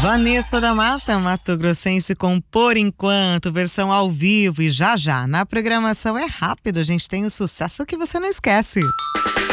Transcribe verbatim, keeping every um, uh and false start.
Vanessa da Mata, Mato Grossense com Por Enquanto, versão ao vivo, e já já na programação é rápido, a gente tem o sucesso que você não esquece.